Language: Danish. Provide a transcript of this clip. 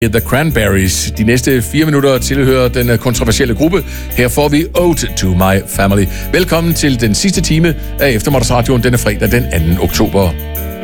The Cranberries. De næste 4 minutter tilhører den kontroversielle gruppe. Her får vi Ode to My Family. Velkommen til den sidste time af Eftermiddagsradioen denne fredag den 2. oktober.